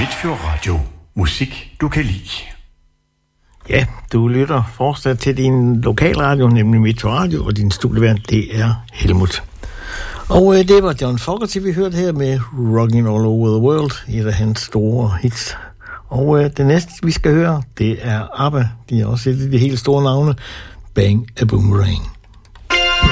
Midtfjord Radio. Musik, du kan lide. Ja, du lytter fortsat til din lokalradio, nemlig Midtfjord Radio, og din studievært, det er Helmut. Og det var John Fogerty, vi hørte her med Rockin' All Over the World, et af hans store hits. Og det næste, vi skal høre, det er ABBA. De er også et af de helt store navne. Bang a Boomerang.